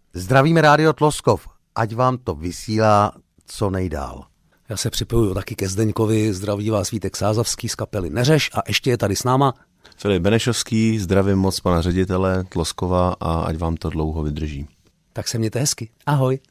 Zdravíme Rádio Tloskov, ať vám to vysílá co nejdál. Já se připojuju taky ke Zdeňkovi, zdraví vás Vítek Sázavský z kapely Neřeš a ještě je tady s náma Filip Benešovský, zdravím moc pana ředitele Tloskova a ať vám to dlouho vydrží. Tak se mějte hezky. Ahoj.